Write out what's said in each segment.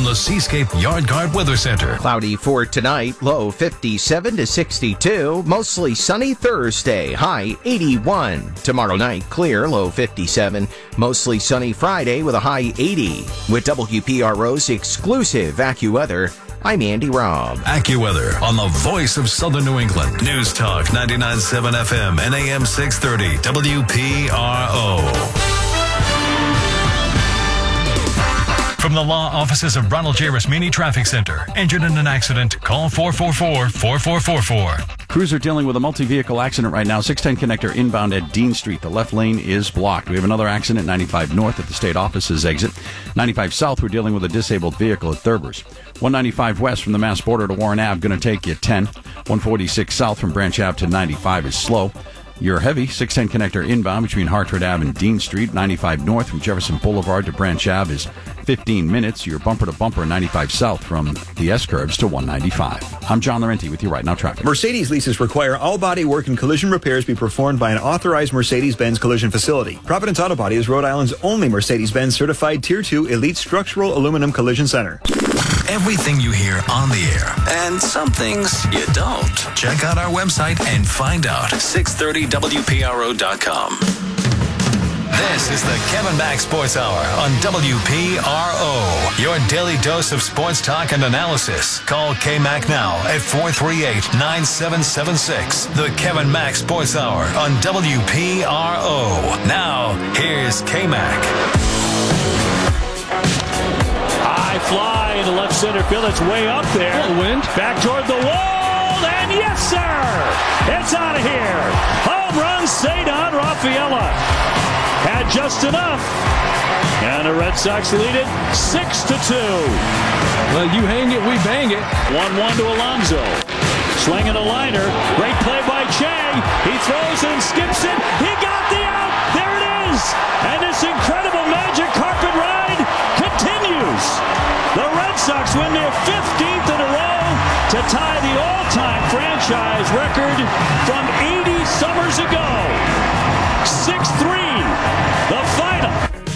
the Seascape Yard Guard Weather Center. Cloudy for tonight, low 57 to 62. Mostly sunny Thursday, high 81. Tomorrow night, clear, low 57. Mostly sunny Friday with a high 80. With WPRO's exclusive AccuWeather, I'm Andy Robb. AccuWeather on the voice of Southern New England. News Talk 99.7 FM and AM 630 WPRO. From the law offices of Ronald J. Rasmini Traffic Center. Injured in an accident? Call 444-4444. Crews are dealing with a multi-vehicle accident right now. 610 connector inbound at Dean Street. The left lane is blocked. We have another accident, 95 north at the state offices exit. 95 south, we're dealing with a disabled vehicle at Thurber's. 195 west from the Mass border to Warren Ave, going to take you 10. 146 south from Branch Ave to 95 is slow. You're heavy, 610 connector inbound between Hartford Ave and Dean Street. 95 north from Jefferson Boulevard to Branch Ave is 15 minutes. You're bumper to bumper 95 south from the S-curves to 195. I'm John Laurenti with you right now, traffic. Mercedes leases require all body work and collision repairs be performed by an authorized Mercedes-Benz collision facility. Providence Auto Body is Rhode Island's only Mercedes-Benz certified Tier 2 Elite Structural Aluminum Collision Center. Everything you hear on the air, and some things you don't. Check out our website and find out. 630WPRO.com. This is the Kevin Mack Sports Hour on WPRO. Your daily dose of sports talk and analysis. Call K-Mac now at 438-9776. The Kevin Mack Sports Hour on WPRO. Now, here's K-Mac. High fly into left center field. It's way up there. Wind. Back toward the wall. And yes, sir. It's out of here. Home run, Cedar Rafaela. Had just enough. And the Red Sox lead it 6-2. Well, you hang it, we bang it. 1-1 to Alonso. Swinging a liner. Great play by Chang. He throws and skips it. He got the out. There it is. And this incredible magic carpet ride continues. The Red Sox win their 15th in a row to tie the all-time franchise record from 80 summers ago. 6-3, the final.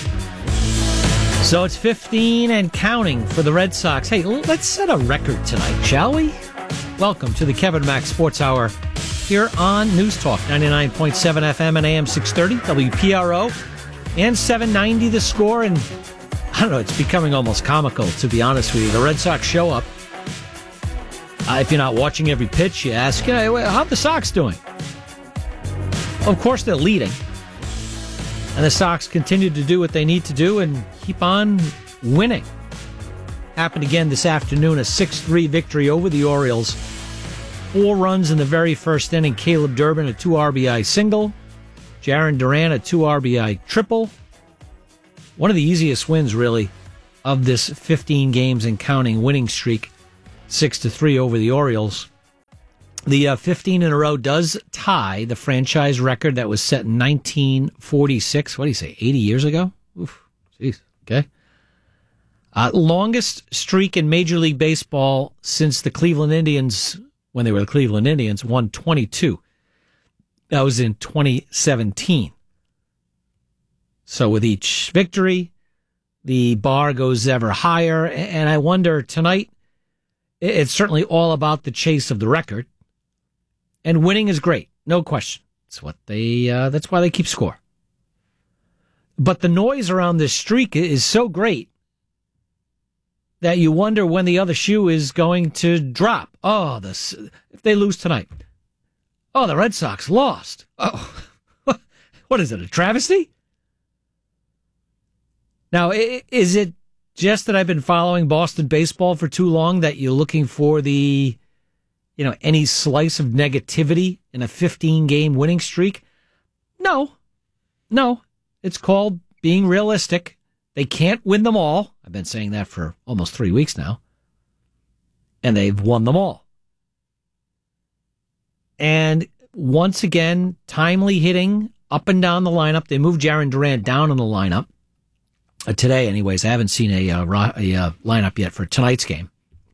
So it's 15 and counting for the Red Sox. Hey, let's set a record tonight, shall we? Welcome to the Kevin Mack Sports Hour here on News Talk 99.7 FM and AM 630, WPRO, and 790 The Score. And I don't know, it's becoming almost comical, to be honest with you. The Red Sox show up. If you're not watching every pitch, you ask, how are the Sox doing? Of course, they're leading. And the Sox continue to do what they need to do and keep on winning. Happened again this afternoon, a 6-3 victory over the Orioles. 4 runs in the very first inning. Caleb Durbin, a 2 RBI single. Jarren Duran, a 2 RBI triple. One of the easiest wins, really, of this 15 games and counting winning streak. 6-3 over the Orioles. The 15 in a row does tie the franchise record that was set in 1946. What do you say, 80 years ago? Oof, jeez, okay. Longest streak in Major League Baseball since the Cleveland Indians, when they were the Cleveland Indians, won 22. That was in 2017. So with each victory, the bar goes ever higher. And I wonder tonight, it's certainly all about the chase of the record. And winning is great, no question. That's why they keep score. But the noise around this streak is so great that you wonder when the other shoe is going to drop. If they lose tonight. Oh, the Red Sox lost. Oh, what is it, a travesty? Now, is it just that I've been following Boston baseball for too long that you're looking for the, any slice of negativity in a 15-game winning streak? No. It's called being realistic. They can't win them all. I've been saying that for almost 3 weeks now. And they've won them all. And once again, timely hitting up and down the lineup. They moved Jarren Duran down in the lineup. Today, anyways. I haven't seen a lineup yet for tonight's game.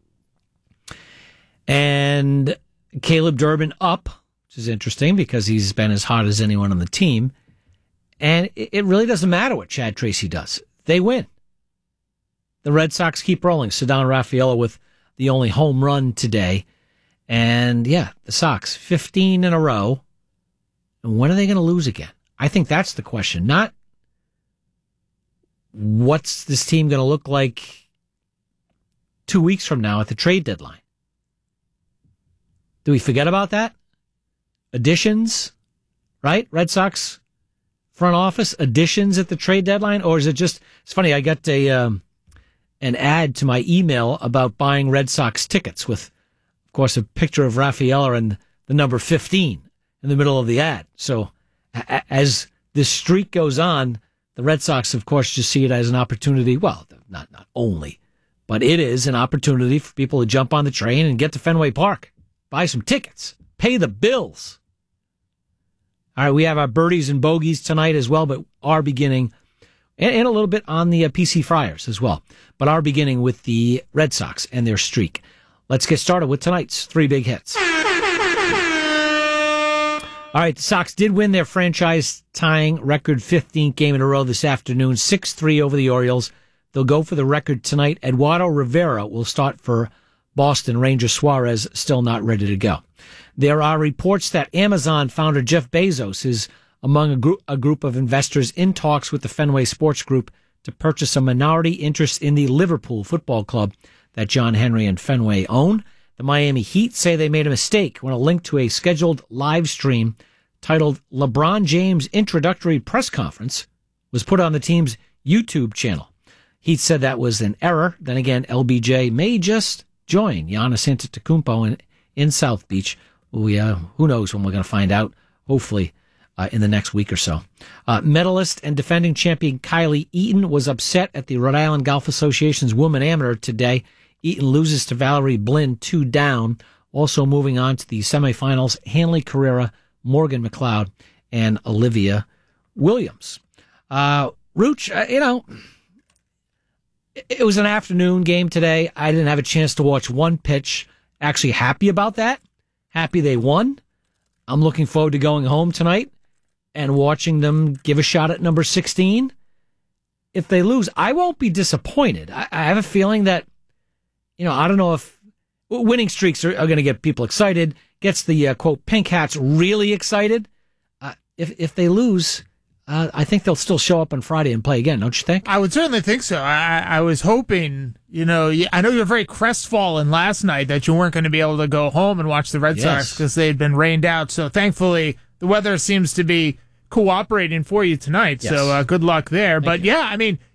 And Caleb Durbin up, which is interesting because he's been as hot as anyone on the team. And it really doesn't matter what Chad Tracy does. They win. the Red Sox keep rolling. Ceddanne Rafaela with the only home run today. And, yeah, the Sox, 15 in a row. And when are they going to lose again? I think that's the question. Not what's this team going to look like 2 weeks from now at the trade deadline. Do we forget about that? Additions, right? Red Sox front office additions at the trade deadline? Or is it just, it's funny, I got an ad to my email about buying Red Sox tickets with, of course, a picture of Rafaela and the number 15 in the middle of the ad. So as this streak goes on, the Red Sox, of course, just see it as an opportunity. Well, not only, but it is an opportunity for people to jump on the train and get to Fenway Park, buy some tickets, pay the bills. All right, we have our birdies and bogeys tonight as well, but are beginning, and a little bit on the PC Friars as well, but are beginning with the Red Sox and their streak. Let's get started with tonight's three big hits. All right, the Sox did win their franchise-tying record 15th game in a row this afternoon, 6-3 over the Orioles. They'll go for the record tonight. Eduardo Rivera will start for Boston. Ranger Suarez still not ready to go. There are reports that Amazon founder Jeff Bezos is among a group of investors in talks with the Fenway Sports Group to purchase a minority interest in the Liverpool Football Club that John Henry and Fenway own. The Miami Heat say they made a mistake when a link to a scheduled live stream titled LeBron James Introductory Press Conference was put on the team's YouTube channel. Heat said that was an error. Then again, LBJ may just join Giannis Antetokounmpo in South Beach. Who knows when we're going to find out, hopefully in the next week or so. Medalist and defending champion Kylie Eaton was upset at the Rhode Island Golf Association's Women Amateur today. Eaton loses to Valerie Blinn 2 down. Also moving on to the semifinals, Hanley Carrera, Morgan McLeod, and Olivia Williams. Rooch, it was an afternoon game today. I didn't have a chance to watch one pitch. Actually happy about that. Happy they won. I'm looking forward to going home tonight and watching them give a shot at number 16. If they lose, I won't be disappointed. I have a feeling that, I don't know if winning streaks are going to get people excited, gets the, quote, Pink Hats really excited. If they lose, I think they'll still show up on Friday and play again, don't you think? I would certainly think so. I was hoping, I know you were very crestfallen last night that you weren't going to be able to go home and watch the Red Sox because they had been rained out. So thankfully, the weather seems to be cooperating for you tonight. Yes. So good luck there. But yeah,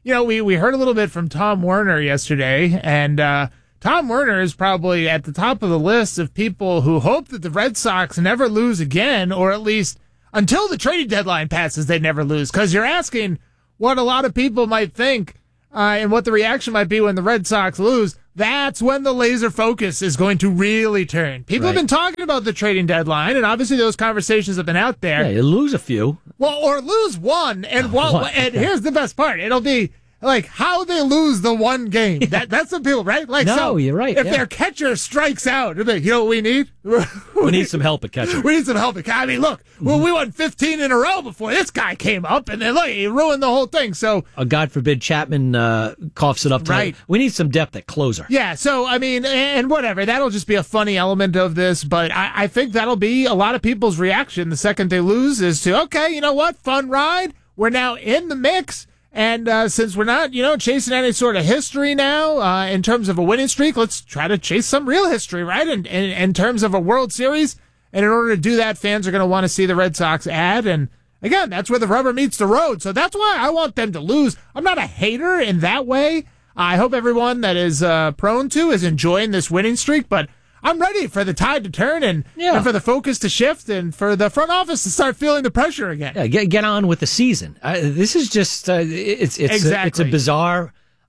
we heard a little bit from Tom Werner yesterday, and Tom Werner is probably at the top of the list of people who hope that the Red Sox never lose again, or at least until the trading deadline passes, they never lose. Because you're asking what a lot of people might think and what the reaction might be when the Red Sox lose. That's when the laser focus is going to really turn. People have been talking about the trading deadline, and obviously those conversations have been out there. Yeah, you lose a few. Well, or lose one, and and here's the best part. It'll be like how they lose the one game. That's the people, right? Like, no, so you're right. If their catcher strikes out, you know what we need? We need some help at catcher. We need some help at catcher. I mean, look, we won 15 in a row before this guy came up, and then look, he ruined the whole thing. So, God forbid Chapman coughs it up. Right. We need some depth at closer. Yeah. So, I mean, and whatever. That'll just be a funny element of this, but I think that'll be a lot of people's reaction the second they lose is to, okay, you know what? Fun ride. We're now in the mix. And since we're not, chasing any sort of history now in terms of a winning streak, let's try to chase some real history, right? In terms of a World Series. And in order to do that, fans are going to want to see the Red Sox ad. And again, that's where the rubber meets the road. So that's why I want them to lose. I'm not a hater in that way. I hope everyone that is prone to is enjoying this winning streak. But I'm ready for the tide to turn and for the focus to shift and for the front office to start feeling the pressure again. Yeah, get on with the season. This is just it's a bizarre,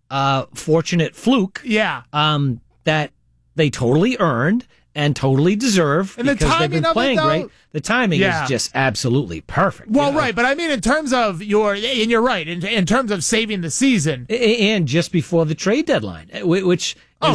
fortunate fluke. Yeah, that they totally earned and totally deserve and because they've been playing great. The timing is just absolutely perfect. Well, right, but I mean, in terms of you're right, in terms of saving the season, and just before the trade deadline, which.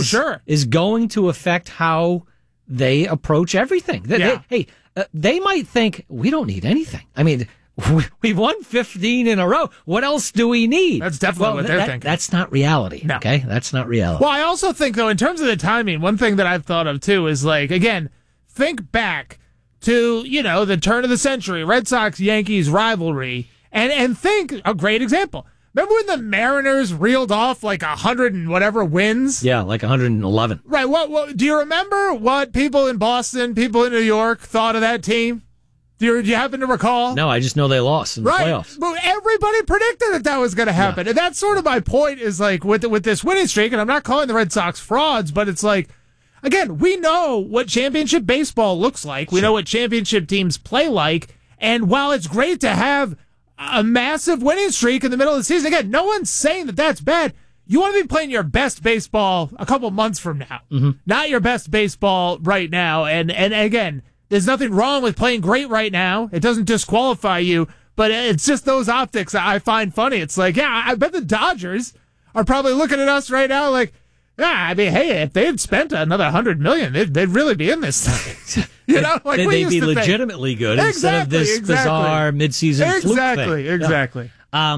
Is going to affect how they approach everything. They might think we don't need anything. I mean, we've won 15 in a row. What else do we need? That's definitely what they're thinking. That's not reality. No. Okay, that's not reality. Well, I also think, though, in terms of the timing, one thing that I've thought of, too, is, like, again, think back to, the turn of the century, Red Sox-Yankees rivalry, and think, a great example. Remember when the Mariners reeled off like 100 and whatever wins? Yeah, like 111. Right. What do you remember what people in Boston, people in New York thought of that team? Do you happen to recall? No, I just know they lost in the playoffs. But everybody predicted that was going to happen. Yeah. And that's sort of my point is like with this winning streak, and I'm not calling the Red Sox frauds, but it's like, again, we know what championship baseball looks like. We know what championship teams play like. And while it's great to have a massive winning streak in the middle of the season, again, no one's saying that that's bad. You want to be playing your best baseball a couple months from now, not your best baseball right now. And again, there's nothing wrong with playing great right now. It doesn't disqualify you, but it's just those optics I find funny. It's like, yeah, I bet the Dodgers are probably looking at us right now like, yeah, I mean, hey, if they had spent another $100 million, they'd really be in this thing. Like they'd be legitimately good instead of this bizarre midseason fluke thing. Exactly.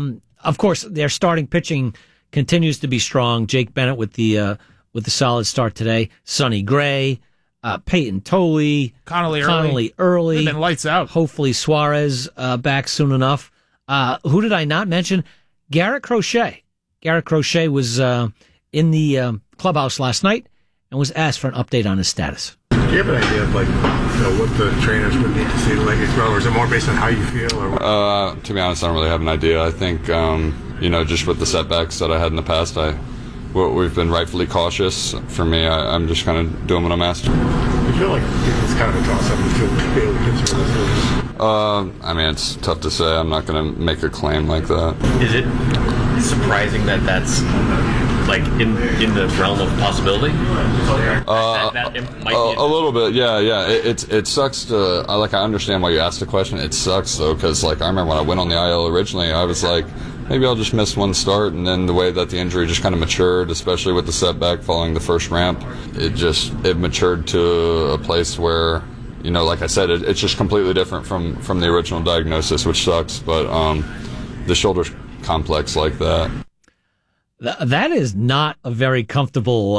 Of course, their starting pitching continues to be strong. Jake Bennett with the solid start today. Sonny Gray, Peyton Tolley, Connolly Early. And then lights out. Hopefully Suarez back soon enough. Who did I not mention? Garrett Crochet. Garrett Crochet was in the clubhouse last night and was asked for an update on his status. Do you have an idea of what the trainers would need to see to let you throw, or is it more based on how you feel? Or to be honest, I don't really have an idea. I think just with the setbacks that I had in the past, we've been rightfully cautious. For me, I'm just kind of doing what I'm asked. You feel like it's kind of a toss-up. You feel like Bailey hits her this. I mean, it's tough to say. I'm not going to make a claim like that. Is it surprising that that's like in the realm of possibility? A little bit, yeah. It sucks to I understand why you asked the question. It sucks though, because I remember when I went on the IL originally, I was like, maybe I'll just miss one start, and then the way that the injury just kind of matured, especially with the setback following the first ramp, it matured to a place where, like I said, it's just completely different from the original diagnosis, which sucks. But the shoulder's complex like that. That is not a very comfortable,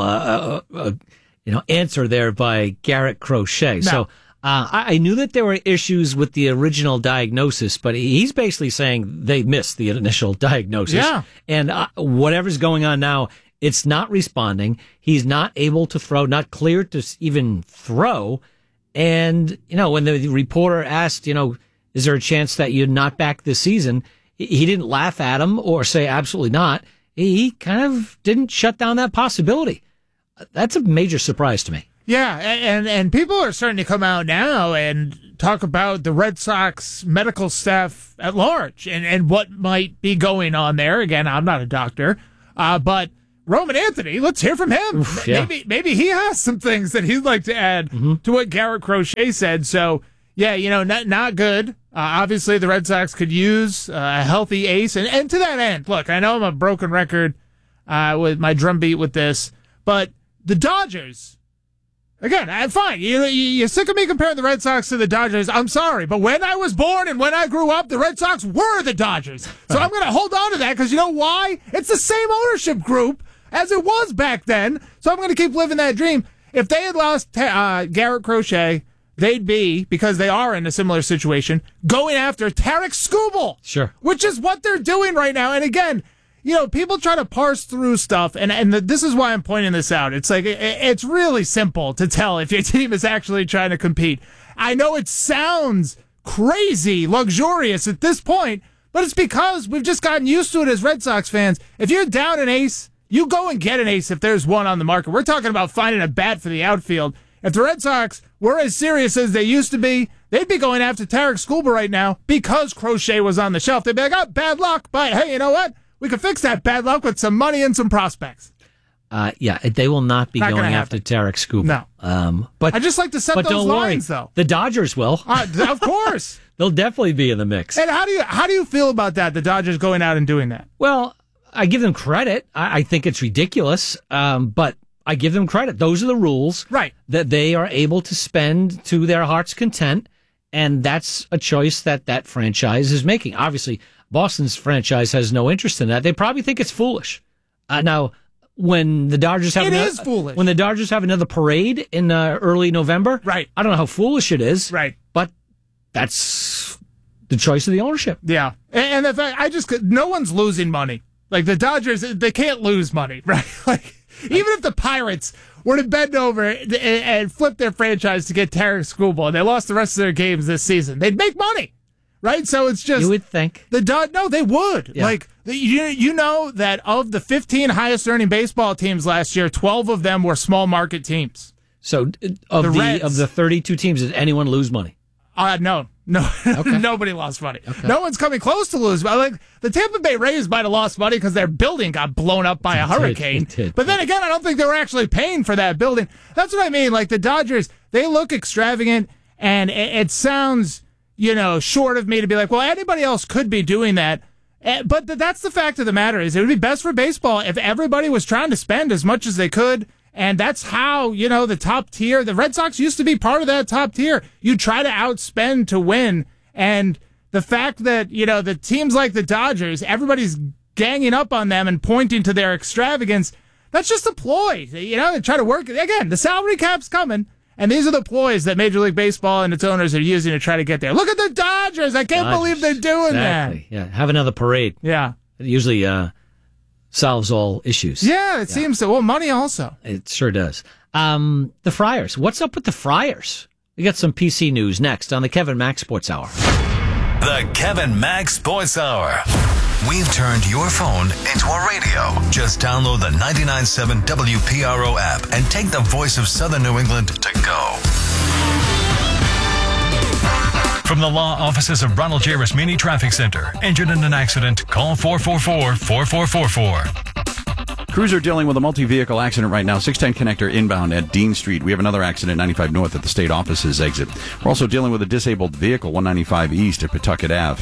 answer there by Garrett Crochet. No. So I knew that there were issues with the original diagnosis, but he's basically saying they missed the initial diagnosis. Yeah. And whatever's going on now, it's not responding. He's not able to throw, not cleared to even throw. And, when the reporter asked, is there a chance that you're not back this season? He didn't laugh at him or say absolutely not. He kind of didn't shut down that possibility. That's a major surprise to me. Yeah, and people are starting to come out now and talk about the Red Sox medical staff at large and what might be going on there. Again, I'm not a doctor, but Roman Anthony, let's hear from him. Oof, yeah. Maybe he has some things that he'd like to add to what Garrett Crochet said. So, yeah, not good. Obviously, the Red Sox could use a healthy ace. And to that end, look, I know I'm a broken record with my drumbeat with this, but the Dodgers, again, fine. You're sick of me comparing the Red Sox to the Dodgers. I'm sorry. But when I was born and when I grew up, the Red Sox were the Dodgers. So I'm going to hold on to that because you know why? It's the same ownership group as it was back then. So I'm going to keep living that dream. If they had lost Garrett Crochet, they'd be, because they are in a similar situation, going after Tarek Skubal. Sure. Which is what they're doing right now. And again, people try to parse through stuff, and this is why I'm pointing this out. It's like, it's really simple to tell if your team is actually trying to compete. I know it sounds crazy, luxurious at this point, but it's because we've just gotten used to it as Red Sox fans. If you're down an ace, you go and get an ace if there's one on the market. We're talking about finding a bat for the outfield. If the Red Sox were as serious as they used to be, they'd be going after Tarek Skubal right now because Crochet was on the shelf. They'd be like, bad luck, but hey, you know what? We can fix that bad luck with some money and some prospects. They will not be going after Tarek Skubal. No. But I just like to set those lines, though. The Dodgers will. Of course. They'll definitely be in the mix. And how do you feel about that, the Dodgers going out and doing that? Well, I give them credit. I think it's ridiculous, but I give them credit. Those are the rules right, that they are able to spend to their heart's content. And that's a choice that franchise is making. Obviously, Boston's franchise has no interest in that. They probably think it's foolish. Now, when the Dodgers have foolish. When the Dodgers have another parade in early November, right? I don't know how foolish it is, right? But that's the choice of the ownership. Yeah, and the fact no one's losing money. Like the Dodgers, they can't lose money, right? Like even if the Pirates were to bend over and flip their franchise to get Tarek Skubal, and they lost the rest of their games this season, they'd make money, right? So it's just you would think no, they would. Yeah. Like you know that of the 15 highest earning baseball teams last year, 12 of them were small market teams. So of the 32 teams, did anyone lose money? No. Okay. Nobody lost money. Okay. No one's coming close to lose money. Like the Tampa Bay Rays might have lost money because their building got blown up by a hurricane. It did. But then again, I don't think they were actually paying for that building. That's what I mean. Like the Dodgers, they look extravagant, and it sounds, short of me to be like, well, anybody else could be doing that. But that's the fact of the matter is it would be best for baseball if everybody was trying to spend as much as they could. And that's how, the top tier, the Red Sox used to be part of that top tier. You try to outspend to win. And the fact that, the teams like the Dodgers, everybody's ganging up on them and pointing to their extravagance, that's just a ploy. They try to work. Again, the salary cap's coming. And these are the ploys that Major League Baseball and its owners are using to try to get there. Look at the Dodgers. I can't believe they're doing that. Yeah, have another parade. Yeah. It usually solves all issues. Yeah, it seems so. Well, money also. It sure does. The Friars. What's up with the Friars? We got some PC news next on the Kevin Mack Sports Hour. The Kevin Mack Sports Hour. We've turned your phone into a radio. Just download the 99.7 WPRO app and take the voice of Southern New England to go. From the law offices of Ronald J. Rasmini Traffic Center. Injured in an accident? Call 444-4444. Crews are dealing with a multi-vehicle accident right now. 610 connector inbound at Dean Street. We have another accident 95 North at the state offices exit. We're also dealing with a disabled vehicle 195 East at Pawtucket Ave.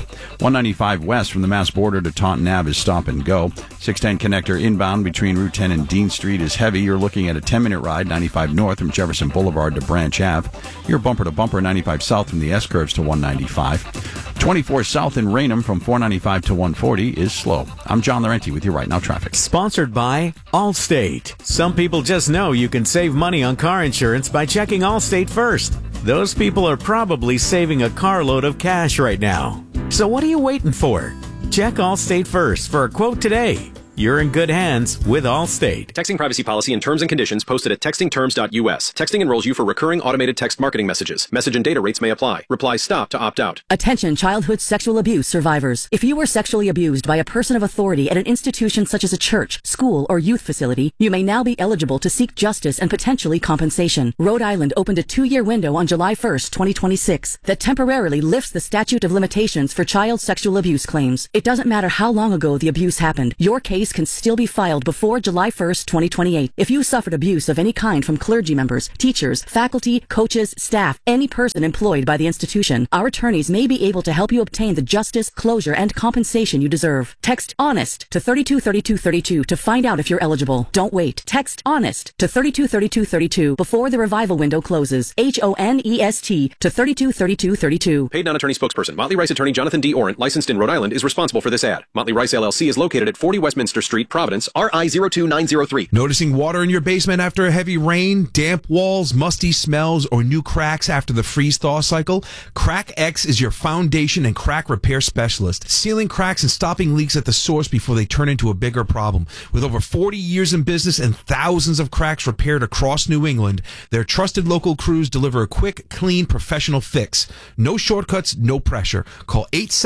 195 West from the Mass border to Taunton Ave is stop and go. 610 connector inbound between Route 10 and Dean Street is heavy. You're looking at a 10-minute ride 95 North from Jefferson Boulevard to Branch Ave. You're bumper to bumper 95 South from the S-curves to 195. 24 South in Raynham from 495 to 140 is slow. I'm John Laurenti with your Right Now Traffic. Sponsored by Allstate. Some people just know you can save money on car insurance by checking Allstate first. Those people are probably saving a carload of cash right now. So what are you waiting for? Check Allstate first for a quote today. You're in good hands with Allstate. Texting privacy policy and terms and conditions posted at textingterms.us. Texting enrolls you for recurring automated text marketing messages. Message and data rates may apply. Reply stop to opt out. Attention childhood sexual abuse survivors. If you were sexually abused by a person of authority at an institution such as a church, school, or youth facility, you may now be eligible to seek justice and potentially compensation. Rhode Island opened a 2-year window on July 1st, 2026 that temporarily lifts the statute of limitations for child sexual abuse claims. It doesn't matter how long ago the abuse happened. Your case can still be filed before July 1st, 2028. If you suffered abuse of any kind from clergy members, teachers, faculty, coaches, staff, any person employed by the institution, our attorneys may be able to help you obtain the justice, closure, and compensation you deserve. Text HONEST to 323232 to find out if you're eligible. Don't wait. Text HONEST to 323232 before the revival window closes. HONEST to 323232. Paid non-attorney spokesperson. Motley Rice attorney Jonathan D. Orant, licensed in Rhode Island, is responsible for this ad. Motley Rice LLC is located at 40 Westminster Street, Providence, RI 02903. Noticing water in your basement after a heavy rain, damp walls, musty smells, or new cracks after the freeze-thaw cycle? Crack X is your foundation and crack repair specialist, sealing cracks and stopping leaks at the source before they turn into a bigger problem. With over 40 years in business and thousands of cracks repaired across New England, their trusted local crews deliver a quick, clean, professional fix. No shortcuts, no pressure. Call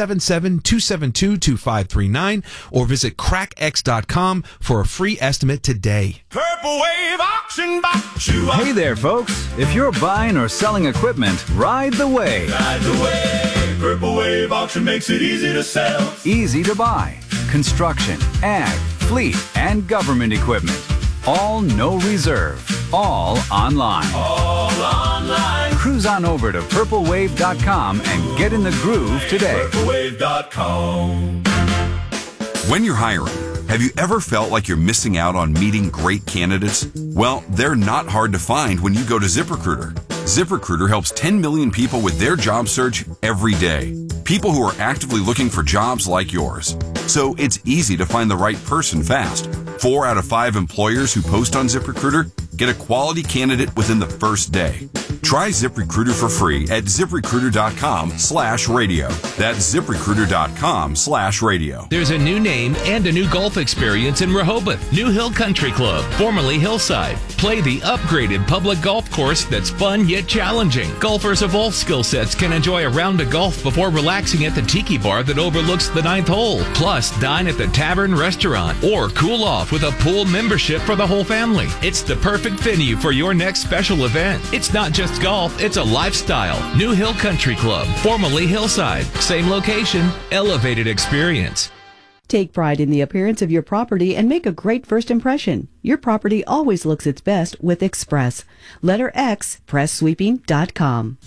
877-272-2539 or visit crackx.com for a free estimate today. Purple Wave Auction Box. Hey there, folks. If you're buying or selling equipment, ride the wave. Ride the wave. Purple Wave Auction makes it easy to sell. Easy to buy. Construction, ag, fleet, and government equipment. All no reserve. All online. All online. Cruise on over to purplewave.com and get in the groove today. Purplewave.com. When you're hiring, have you ever felt like you're missing out on meeting great candidates? Well, they're not hard to find when you go to ZipRecruiter. ZipRecruiter helps 10 million people with their job search every day. People who are actively looking for jobs like yours. So it's easy to find the right person fast. 4 out of 5 employers who post on ZipRecruiter get a quality candidate within the first day. Try ZipRecruiter for free at ZipRecruiter.com/radio. That's ZipRecruiter.com/radio. There's a new name and a new golf experience in Rehoboth. New Hill Country Club, formerly Hillside. Play the upgraded public golf course that's fun yet challenging. Golfers of all skill sets can enjoy a round of golf before relaxing at the tiki bar that overlooks the 9th hole. Plus, dine at the Tavern Restaurant or cool off with a pool membership for the whole family. It's the perfect venue for your next special event. It's not just golf, it's a lifestyle. New Hill Country Club, formerly Hillside. Same location, elevated experience. Take pride in the appearance of your property and make a great first impression. Your property always looks its best with Express. Letter X, PressSweeping.com.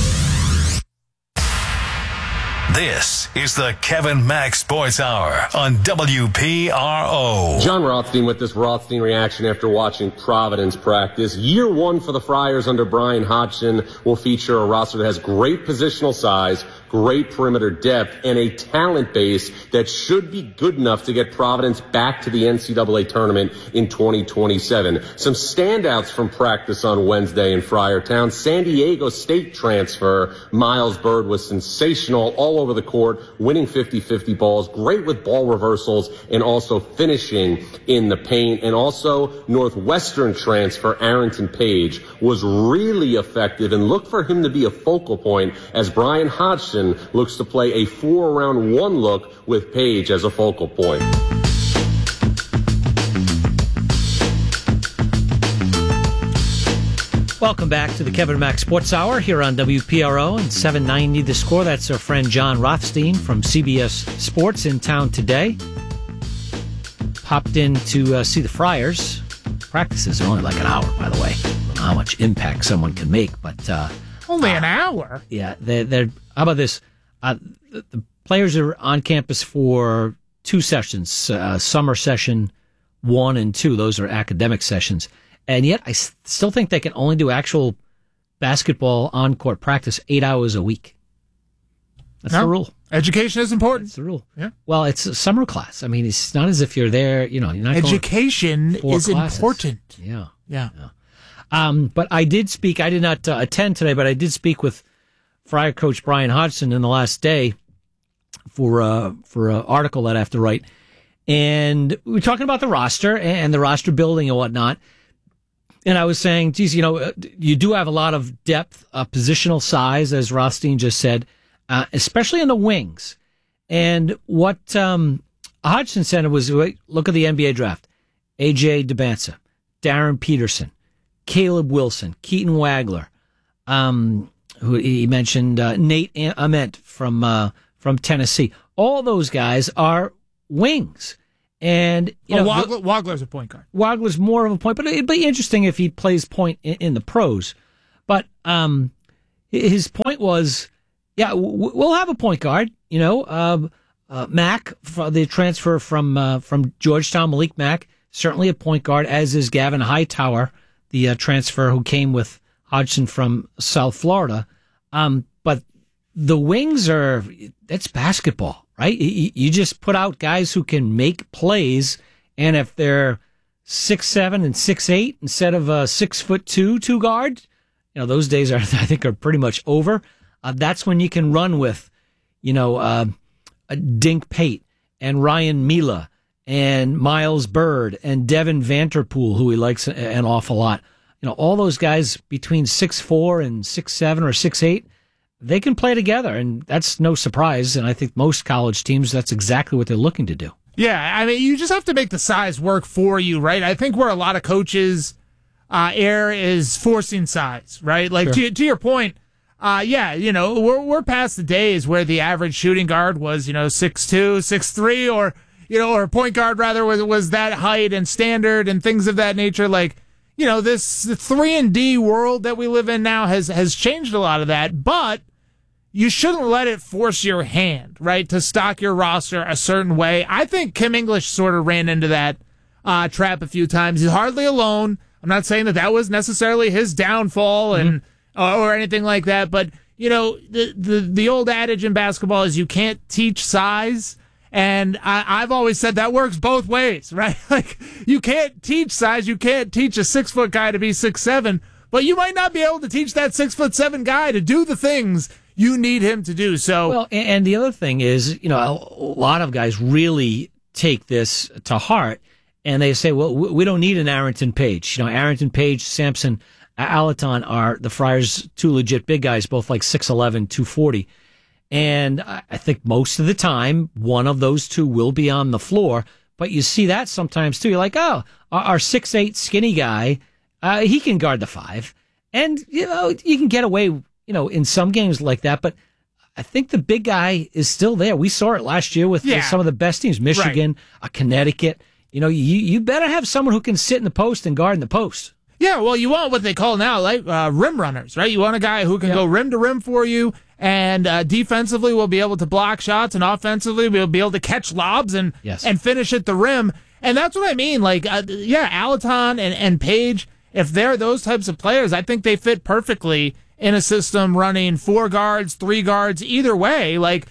This is the Kevin Mack Sports Hour on WPRO. John Rothstein with this Rothstein reaction after watching Providence practice. Year 1 for the Friars under Brian Hodgson will feature a roster that has great positional size, great perimeter depth, and a talent base that should be good enough to get Providence back to the NCAA tournament in 2027. Some standouts from practice on Wednesday in Friartown. San Diego State transfer Miles Bird was sensational all over the court, winning 50-50 balls, great with ball reversals, and also finishing in the paint. And also Northwestern transfer Arrington Page was really effective, and look for him to be a focal point as Brian Hodgson looks to play a 4-round-1 look with Page as a focal point. Welcome back to the Kevin Mack Sports Hour here on WPRO and 790 The Score. That's our friend John Rothstein from CBS Sports in town today. Popped in to see the Friars. Practices are only like an hour, by the way. I don't know how much impact someone can make, but only an hour. Yeah, they're. How about this? The players are on campus for 2 sessions, summer session 1 and 2. Those are academic sessions. And yet, I still think they can only do actual basketball on-court practice 8 hours a week. That's the rule. Education is important. That's the rule. Yeah. Well, it's a summer class. I mean, it's not as if you're there, you're not Education going is classes. important. Yeah. Yeah. But I did speak, I did not attend today, but I did speak with Friar coach Brian Hodgson in the last day for an article that I have to write. And we were talking about the roster and the roster building and whatnot. And I was saying, geez, you do have a lot of depth, positional size, as Rothstein just said, especially in the wings. And what Hodgson said was, look at the NBA draft. A.J. DeBanza, Darren Peterson, Caleb Wilson, Keaton Wagler, who he mentioned, Nate Ament from Tennessee. All those guys are wings. And Wagler's a point guard. Wagler's more of a point, but it'd be interesting if he plays point in the pros. But his point was, we'll have a point guard. Mack, the transfer from Georgetown, Malik Mack, certainly a point guard, as is Gavin Hightower, the transfer who came with Hodgson from South Florida. But the wings that's basketball. Right? You just put out guys who can make plays, and if they're 6'7" and 6'8" instead of a 6'2" 2 guard, those days I think are pretty much over. That's when you can run with, Dink Pate and Ryan Mila and Miles Bird and Devin Vanterpool, who he likes an awful lot. All those guys between 6'4" and 6'7" or 6'8". They can play together, and that's no surprise. And I think most college teams, that's exactly what they're looking to do. Yeah, I mean, you just have to make the size work for you, right? I think where a lot of coaches err is forcing size, right? Like, sure. to your point, we're past the days where the average shooting guard was, 6'2", 6'3", or point guard, rather, was that height and standard and things of that nature. Like, this 3-and-D world that we live in now has changed a lot of that, but you shouldn't let it force your hand, right, to stock your roster a certain way. I think Kim English sort of ran into that trap a few times. He's hardly alone. I'm not saying that was necessarily his downfall, and or anything like that. But, the old adage in basketball is you can't teach size. And I've always said that works both ways, right? Like, you can't teach size. You can't teach a 6-foot guy to be 6'7", but you might not be able to teach that 6'7" guy to do the things you need him to do. So, well, and the other thing is, a lot of guys really take this to heart, and they say, well, we don't need an Arrington Page. Arrington Page, Sampson, Alaton are the Friars' two legit big guys, both like 6'11", 240. And I think most of the time, one of those two will be on the floor. But you see that sometimes, too. You're like, oh, our 6'8" skinny guy, he can guard the 5. And, you can get away, in some games like that. But I think the big guy is still there. We saw it last year with some of the best teams, Michigan, Connecticut. You better have someone who can sit in the post and guard in the post. Yeah, well, you want what they call now, like rim runners, right? You want a guy who can go rim to rim for you, and defensively will be able to block shots, and offensively will be able to catch lobs and finish at the rim. And that's what I mean. Like, Alaton and Page, if they're those types of players, I think they fit perfectly in a system running 4 guards, 3 guards, either way. Like,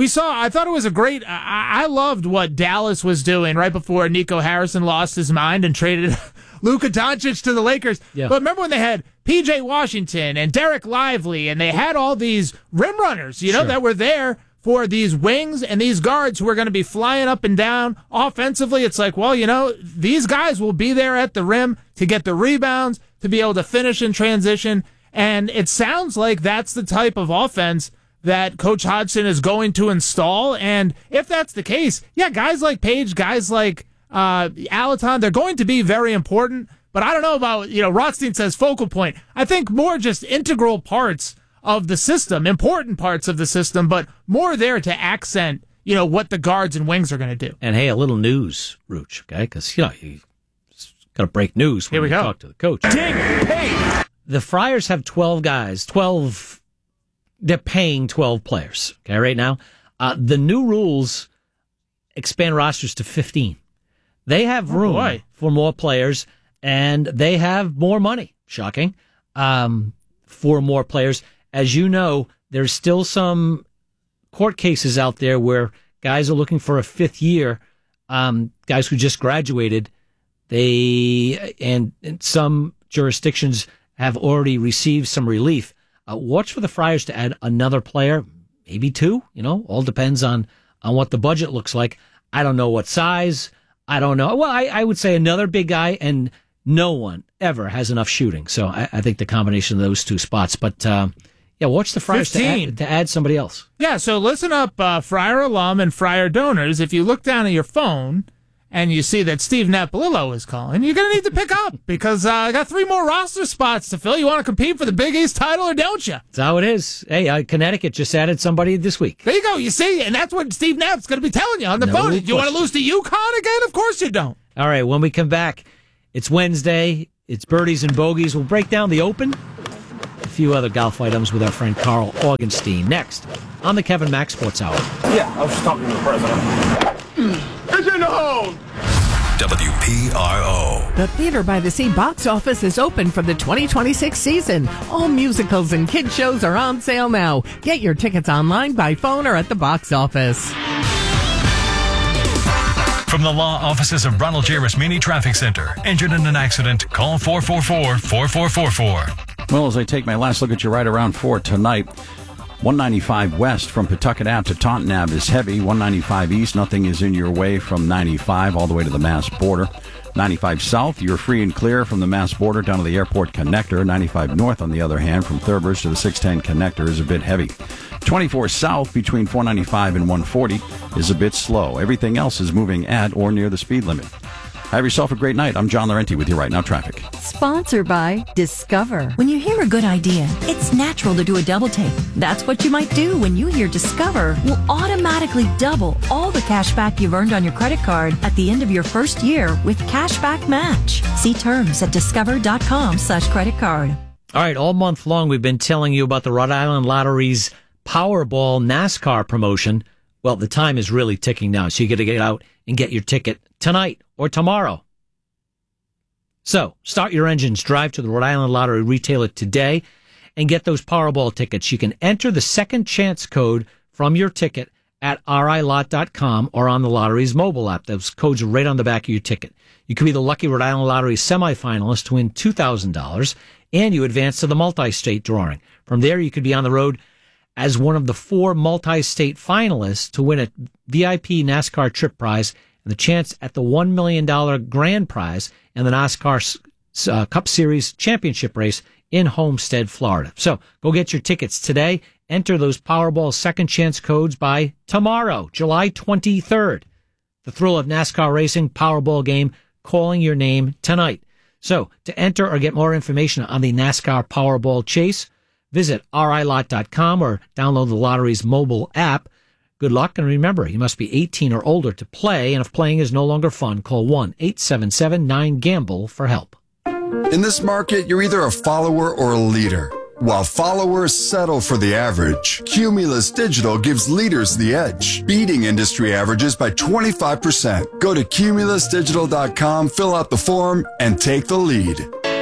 I thought it was a great, I loved what Dallas was doing right before Nico Harrison lost his mind and traded Luka Doncic to the Lakers. Yeah. But remember when they had P.J. Washington and Derek Lively, and they had all these rim runners, that were there for these wings and these guards who are going to be flying up and down offensively. It's like, well, these guys will be there at the rim to get the rebounds, to be able to finish in transition. And it sounds like that's the type of offense that Coach Hodgson is going to install. And if that's the case, guys like Page, guys like Alaton, they're going to be very important. But I don't know about, Rothstein says focal point. I think more just integral parts of the system, important parts of the system, but more there to accent, what the guards and wings are going to do. And hey, a little news, Rooch, okay? Because, you got to break news when you talk to the coach. The Friars have 12 guys, they're paying 12 players, okay, right now. The new rules expand rosters to 15. They have room for more players, and they have more money, shocking, for more players. As you know, there's still some court cases out there where guys are looking for a 5th year, guys who just graduated. And some jurisdictions have already received some relief. Watch for the Friars to add another player, maybe 2, all depends on what the budget looks like. I don't know what size. I don't know. Well, I would say another big guy, and no one ever has enough shooting. So I think the combination of those 2 spots. But, watch the Friars to add somebody else. Yeah, so listen up, Friar alum and Friar donors. If you look down at your phone and you see that Steve Napolillo is calling, you're going to need to pick up because I got 3 more roster spots to fill. You want to compete for the Big East title or don't you? That's how it is. Hey, Connecticut just added somebody this week. There you go. You see, and that's what Steve Knapp's going to be telling you on the phone. Do you want to lose to UConn again? Of course you don't. All right, when we come back, it's Wednesday. It's birdies and bogeys. We'll break down the Open, a few other golf items with our friend Carl Augenstein next on the Kevin Mack Sports Hour. Yeah, I was just talking to the president. It's in the home! WPRO. The Theater by the Sea box office is open for the 2026 season. All musicals and kids shows are on sale now. Get your tickets online, by phone, or at the box office. From the law offices of Ronald J. Rasmini Traffic Center. Injured in an accident? Call 444-4444. Well, as I take my last look at you right around 4 tonight, 195 west from Pawtucket Ave to Taunton Ave is heavy. 195 east, nothing is in your way from 95 all the way to the Mass border. 95 south, you're free and clear from the Mass border down to the airport connector. 95 north, on the other hand, from Thurber's to the 610 connector is a bit heavy. 24 south between 495 and 140 is a bit slow. Everything else is moving at or near the speed limit. Have yourself a great night. I'm John Laurenti with you right now, traffic. Sponsored by Discover. When you hear a good idea, it's natural to do a double take. That's what you might do when you hear Discover will automatically double all the cash back you've earned on your credit card at the end of your first year with Cashback Match. See terms at discover.com/credit card. All right, all month long we've been telling you about the Rhode Island Lottery's Powerball NASCAR promotion. Well, the time is really ticking now, so you got to get out and get your ticket tonight or tomorrow. So, start your engines, drive to the Rhode Island Lottery retailer today, and get those Powerball tickets. You can enter the second chance code from your ticket at RILot.com or on the lottery's mobile app. Those codes are right on the back of your ticket. You could be the lucky Rhode Island Lottery semifinalist to win $2,000, and you advance to the multi-state drawing. From there, you could be on the road as one of the 4 multi-state finalists to win a VIP NASCAR trip prize and the chance at the $1 million grand prize in the NASCAR Cup Series championship race in Homestead, Florida. So go get your tickets today. Enter those Powerball second chance codes by tomorrow, July 23rd. The thrill of NASCAR racing Powerball game calling your name tonight. So to enter or get more information on the NASCAR Powerball chase, visit RILot.com or download the lottery's mobile app. Good luck, and remember, you must be 18 or older to play, and if playing is no longer fun, call 1-877-9-GAMBLE for help. In this market, you're either a follower or a leader. While followers settle for the average, Cumulus Digital gives leaders the edge, beating industry averages by 25%. Go to cumulusdigital.com, fill out the form, and take the lead.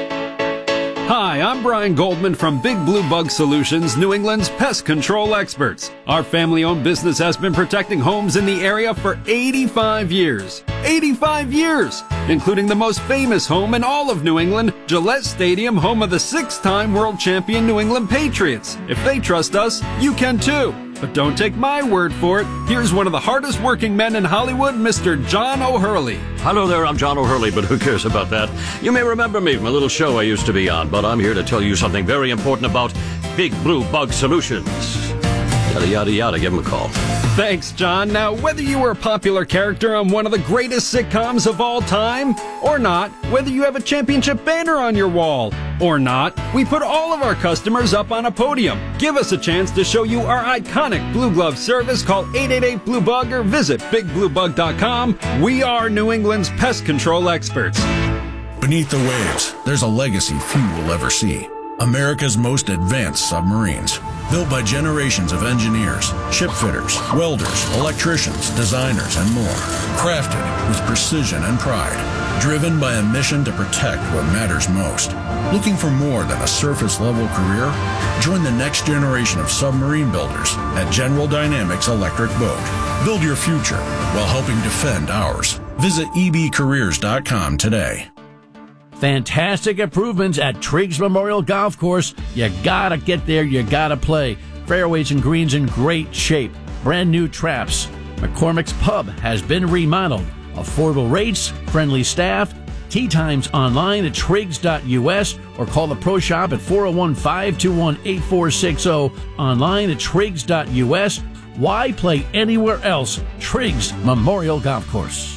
Hi, I'm Brian Goldman from Big Blue Bug Solutions, New England's pest control experts. Our family-owned business has been protecting homes in the area for 85 years. 85 years! Including the most famous home in all of New England, Gillette Stadium, home of the 6-time world champion New England Patriots. If they trust us, you can too. But don't take my word for it. Here's one of the hardest working men in Hollywood, Mr. John O'Hurley. Hello there, I'm John O'Hurley, but who cares about that? You may remember me from a little show I used to be on, but I'm here to tell you something very important about Big Blue Bug Solutions. Yada, yada, yada, give him a call. Thanks, John. Now, whether you were a popular character on one of the greatest sitcoms of all time or not, whether you have a championship banner on your wall or not, we put all of our customers up on a podium. Give us a chance to show you our iconic Blue Glove service. Call 888-BLUE-BUG or visit BigBlueBug.com. We are New England's pest control experts. Beneath the waves, there's a legacy few will ever see. America's most advanced submarines. Built by generations of engineers, shipfitters, welders, electricians, designers, and more. Crafted with precision and pride. Driven by a mission to protect what matters most. Looking for more than a surface-level career? Join the next generation of submarine builders at General Dynamics Electric Boat. Build your future while helping defend ours. Visit ebcareers.com today. Fantastic improvements at Triggs Memorial Golf Course. You gotta get there, you gotta play. Fairways and greens in great shape. Brand new traps. McCormick's Pub has been remodeled. Affordable rates, friendly staff. Tee times online at Triggs.us or call the Pro Shop at 401-521-8460. Online at Triggs.us. Why play anywhere else? Triggs Memorial Golf Course.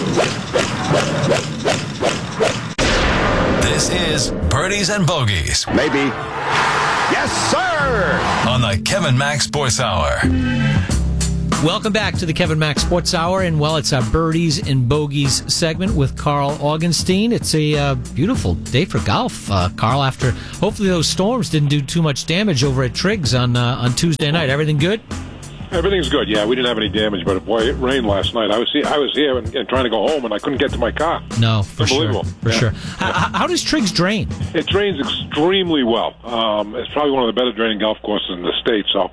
This is Birdies and Bogeys. Maybe. Yes, sir! On the Kevin Max Sports Hour. Welcome back to the Kevin Max Sports Hour, and it's our Birdies and Bogeys segment with Carl Augenstein. It's a beautiful day for golf, Carl, after hopefully those storms didn't do too much damage over at Triggs on Tuesday night. Everything good? Everything's good. Yeah, we didn't have any damage, but boy, it rained last night. I was here and trying to go home, and I couldn't get to my car. No, for Unbelievable. Sure. For sure. How does Triggs drain? It drains extremely well. It's probably one of the better draining golf courses in the state. So,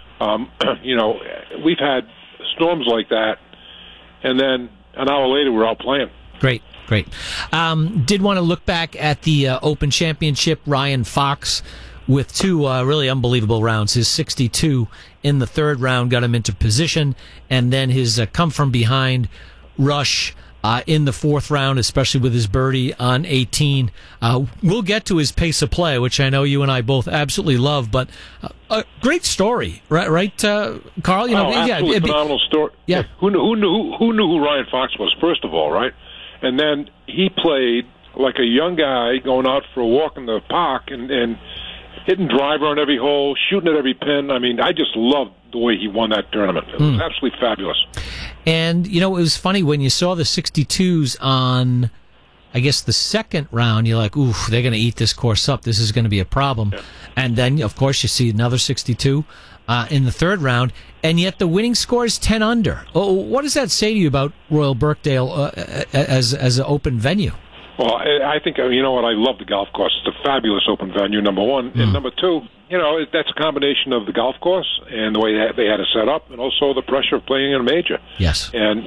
we've had storms like that, and then an hour later we're out playing. Great. Did want to look back at the Open Championship. Ryan Fox with two really unbelievable rounds. His 62 in the third round got him into position, and then his come-from-behind rush in the fourth round, especially with his birdie on 18. We'll get to his pace of play, which I know you and I both absolutely love, but a great story, right, Carl? Absolutely phenomenal story. Yeah. Who knew who Ryan Fox was, first of all, right? And then he played like a young guy going out for a walk in the park and hitting driver on every hole, shooting at every pin. I mean, I just loved the way he won that tournament. It was absolutely fabulous. And, it was funny when you saw the 62s on, I guess, the second round, you're like, oof, they're going to eat this course up. This is going to be a problem. Yeah. And then, of course, you see another 62 in the third round, and yet the winning score is 10 under. Oh, what does that say to you about Royal Birkdale as an open venue? Well, I think, you know what, I love the golf course. It's a fabulous open venue, number one. And number two, you know, that's a combination of the golf course and the way they had it set up, and also the pressure of playing in a major. Yes. And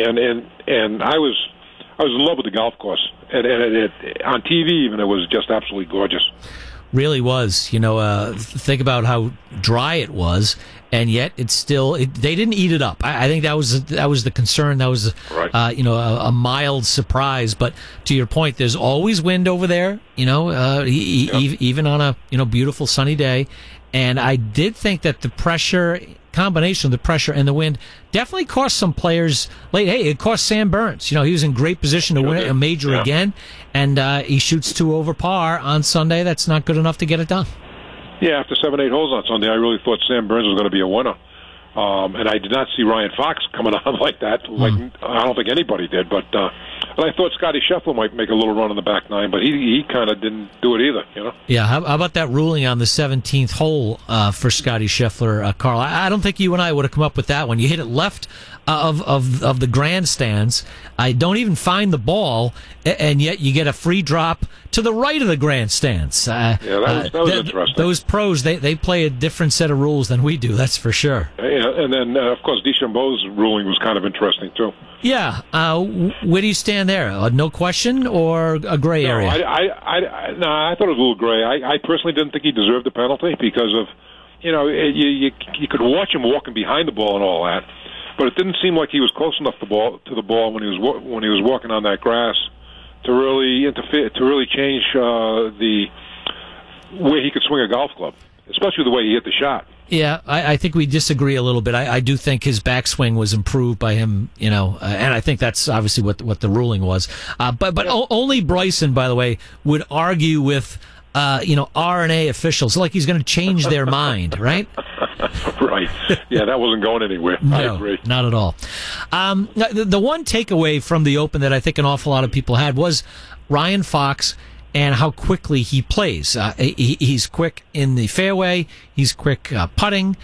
I was in love with the golf course. And on TV even, it was just absolutely gorgeous. Really was. You know, think about how dry it was, and yet it's still. They didn't eat it up. I think that was the concern. That was, right. You know, a mild surprise. But to your point, there's always wind over there. You know, even on a beautiful sunny day. And I did think that the pressure combination of the pressure and the wind definitely cost some players late. Hey, it cost Sam Burns. You know, he was in great position to win a major again, and he shoots 2 over par on Sunday. That's not good enough to get it done. Yeah, after 7-8 holes on Sunday, I really thought Sam Burns was going to be a winner. And I did not see Ryan Fox coming on like that. Like I don't think anybody did. But and I thought Scotty Scheffler might make a little run on the back nine, but he kind of didn't do it either. You know. Yeah. How about that ruling on the 17th hole for Scotty Scheffler, Carl? I don't think you and I would have come up with that one. You hit it left of the grandstands. I don't even find the ball, and yet you get a free drop to the right of the grandstands. That was interesting. Those pros, they play a different set of rules than we do. That's for sure. Yeah, and then of course DeChambeau's ruling was kind of interesting too. Yeah, where do you stand there? No question or a gray area? I thought it was a little gray. I personally didn't think he deserved the penalty because of, you could watch him walking behind the ball and all that, but it didn't seem like he was close enough to the ball when he was walking on that grass to really interfere, to really change the way he could swing a golf club, especially the way he hit the shot. Yeah, I think we disagree a little bit. I do think his backswing was improved by him, and I think that's obviously what the ruling was. But only Bryson, by the way, would argue with R&A officials like he's going to change their mind, right? Right. Yeah, that wasn't going anywhere. No, I agree. Not at all. The one takeaway from the Open that I think an awful lot of people had was Ryan Fox and how quickly he plays. He's quick in the fairway. He's quick putting.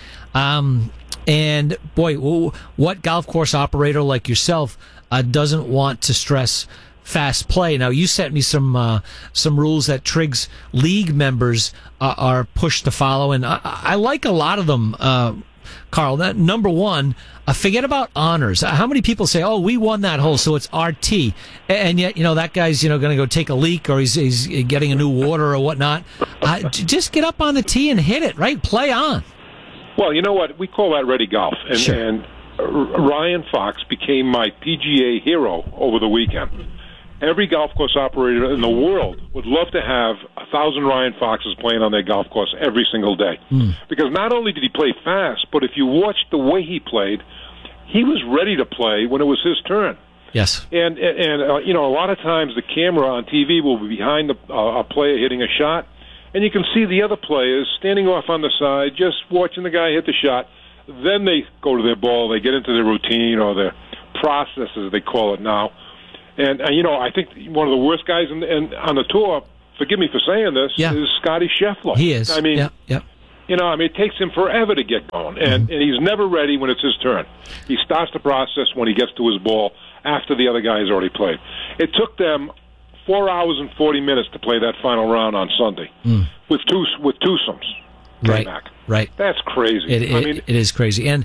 And, boy, what golf course operator like yourself doesn't want to stress fast play? Now, you sent me some rules that Triggs League members are pushed to follow, and I like a lot of them, Carl. Number one, forget about honors. How many people say, "Oh, we won that hole, so it's RT," and yet that guy's going to go take a leak or he's getting a new water or whatnot. Just get up on the tee and hit it, right? Play on. Well, you know what? We call that ready golf, and Ryan Fox became my PGA hero over the weekend. Every golf course operator in the world would love to have 1,000 Ryan Foxes playing on their golf course every single day. Because not only did he play fast, but if you watched the way he played, he was ready to play when it was his turn. Yes. And a lot of times the camera on TV will be behind a player hitting a shot, and you can see the other players standing off on the side just watching the guy hit the shot. Then they go to their ball, they get into their routine or their process, as they call it now. And I think one of the worst guys on the tour, forgive me for saying this, is Scotty Scheffler. He is. I mean, it takes him forever to get going, and he's never ready when it's his turn. He starts the process when he gets to his ball after the other guy has already played. It took them 4 hours and 40 minutes to play that final round on Sunday with twosomes. Right. That's crazy. It is crazy. And,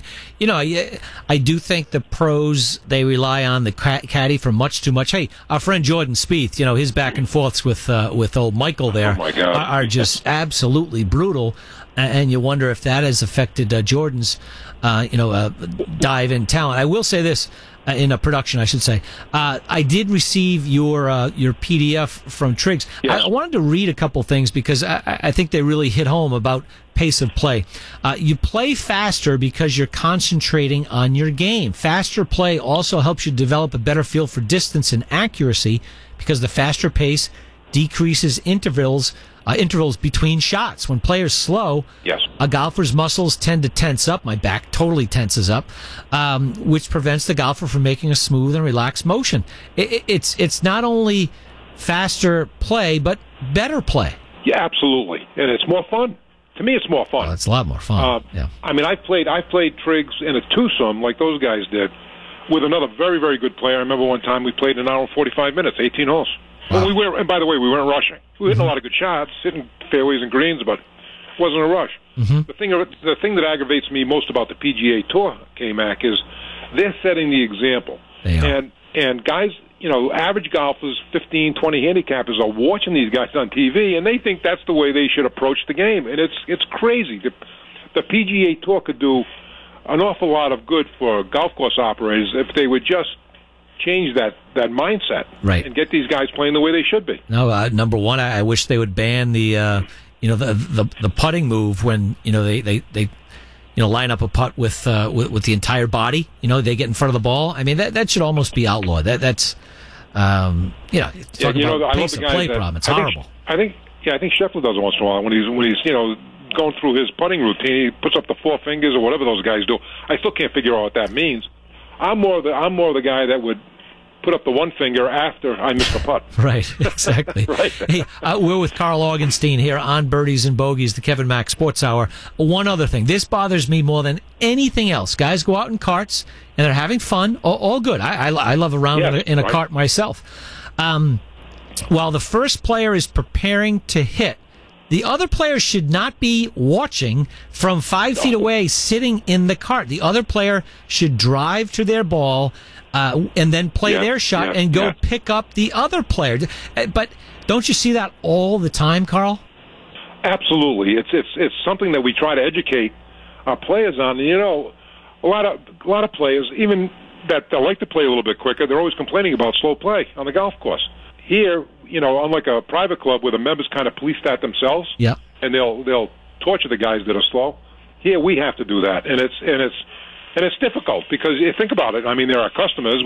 I do think the pros, they rely on the caddy for much too much. Hey, our friend Jordan Spieth, his back and forths with old Michael there are just absolutely brutal. And you wonder if that has affected Jordan's, dive in talent. I will say this. In a production, I should say. I did receive your PDF from Triggs. Yes. I wanted to read a couple things because I think they really hit home about pace of play. You play faster because you're concentrating on your game. Faster play also helps you develop a better feel for distance and accuracy because the faster pace decreases intervals between shots. When players slow, a golfer's muscles tend to tense up. My back totally tenses up, which prevents the golfer from making a smooth and relaxed motion. It's not only faster play, but better play. Yeah, absolutely, and it's more fun. To me, it's more fun. Oh, it's a lot more fun. I mean, I played Triggs in a twosome like those guys did with another very, very good player. I remember one time we played an hour and 45 minutes, 18 holes. But we were, and by the way, we weren't rushing. We were hitting a lot of good shots, hitting fairways and greens, but it wasn't a rush. The thing that aggravates me most about the PGA Tour, K-Mac, is they're setting the example. They are. And guys, average golfers, 15, 20 handicappers are watching these guys on TV, and they think that's the way they should approach the game. And it's crazy. The PGA Tour could do an awful lot of good for golf course operators if they would just change that mindset, right, and get these guys playing the way they should be. No, number one, I wish they would ban the the putting move when they line up a putt with the entire body. They get in front of the ball. I mean that should almost be outlawed. That's talking about pace of play problem. It's horrible. I think Scheffler does it once in a while when he's going through his putting routine. He puts up the four fingers or whatever those guys do. I still can't figure out what that means. I'm more of the guy that would put up the one finger after I missed the putt. Right, exactly. Right. Hey, we're with Carl Augenstein here on Birdies and Bogeys, the Kevin Mack Sports Hour. One other thing. This bothers me more than anything else. Guys go out in carts, and they're having fun. All good. I love a round in a cart myself. While the first player is preparing to hit, the other player should not be watching from 5 feet away, sitting in the cart. The other player should drive to their ball and then play their shot and go pick up the other player. But don't you see that all the time, Carl? Absolutely. It's something that we try to educate our players on. A lot of players, even that like to play a little bit quicker, they're always complaining about slow play on the golf course. Here, unlike a private club where the members kind of police that themselves, and they'll torture the guys that are slow. Here, we have to do that, and it's difficult because you think about it. I mean, they're our customers.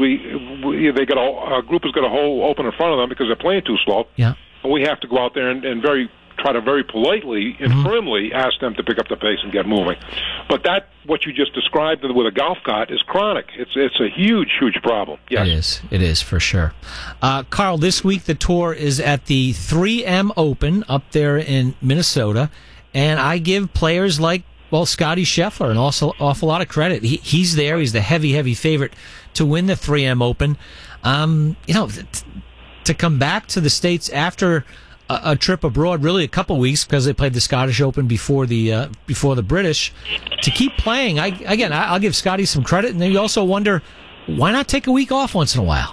Our group has got a hole open in front of them because they're playing too slow. Yeah, and we have to go out there and try to very politely and firmly ask them to pick up the pace and get moving. But what you just described with a golf cart is chronic. It's a huge problem. Yes. It is for sure. Carl, this week the tour is at the 3M Open up there in Minnesota, and I give players like Scotty Scheffler an awful lot of credit. He's there. He's the heavy favorite to win the 3M Open. To come back to the States after a trip abroad, really a couple weeks, because they played the Scottish Open before the British, to keep playing. I'll give Scotty some credit, and then you also wonder, why not take a week off once in a while?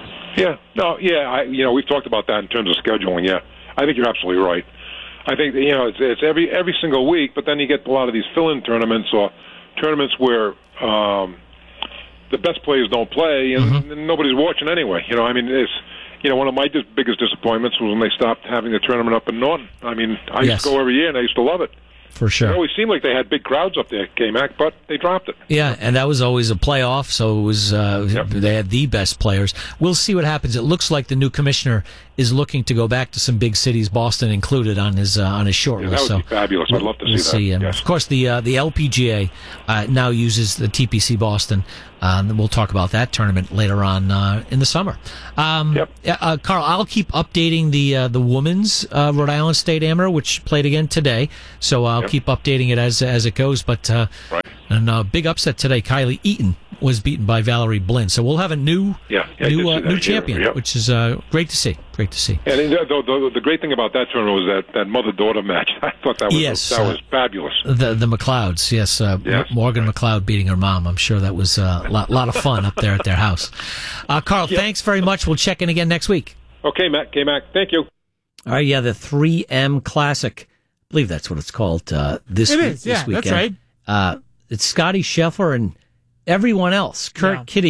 We've talked about that in terms of scheduling. Yeah, I think you're absolutely right. I think it's every single week, but then you get a lot of these fill-in tournaments or tournaments where the best players don't play, and nobody's watching anyway. One of my biggest disappointments was when they stopped having the tournament up in Norton. I mean, I used to go every year, and I used to love it. For sure. It always seemed like they had big crowds up there, K-Mac, but they dropped it. Yeah, and that was always a playoff, so it was they had the best players. We'll see what happens. It looks like the new commissioner is looking to go back to some big cities, Boston included, on his short list. That would be fabulous. I'd love to see that. And of course, the LPGA now uses the TPC Boston. We'll talk about that tournament later on in the summer. Carl, I'll keep updating the women's Rhode Island State Amateur, which played again today. So I'll keep updating it as it goes. But and big upset today. Kylie Eaton was beaten by Valerie Blinn. So we'll have a new champion, which is great to see. Great to see. And the great thing about that tournament was that mother-daughter match. I thought that was fabulous. The McLeods, yes. Morgan McLeod beating her mom. I'm sure that was a lot of fun up there at their house. Carl, thanks very much. We'll check in again next week. Okay, Matt. Thank you. All right, the 3M Classic. I believe that's what it's called this weekend. That's right. It's Scotty Scheffler and everyone else. Kurt Kitty.